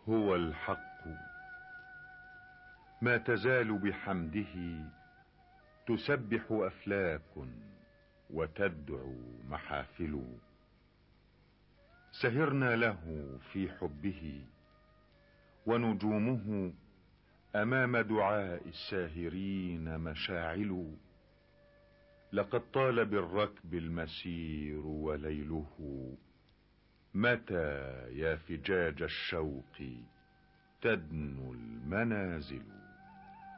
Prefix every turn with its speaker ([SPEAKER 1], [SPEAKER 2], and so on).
[SPEAKER 1] هو الحق، ما تزال بحمده تسبح أفلاك وتدعو محافل. سهرنا له في حبه ونجومه أمام دعاء الساهرين مشاعل. لقد طال بالركب المسير وليله، متى يا فجاج الشوق تدنو المنازل.